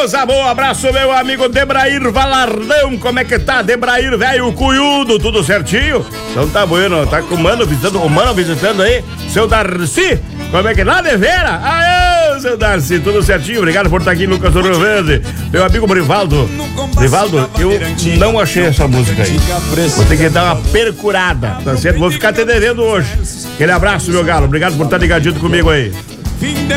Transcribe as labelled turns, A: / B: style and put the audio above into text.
A: coisa boa, abraço meu amigo Debrair Valardão, como é que tá, Debrair, velho cunhudo, tudo certinho? Então tá bueno, tá com o mano visitando aí, seu Darcy, como é que lá de Vera? Aê, seu Darcy, tudo certinho, obrigado por estar aqui, Lucas do Rio Verde, meu amigo Brivaldo, eu não achei essa música aí, vou ter que dar uma percurada, tá certo? Vou ficar te devendo hoje, aquele abraço meu galo, obrigado por estar ligadinho comigo aí.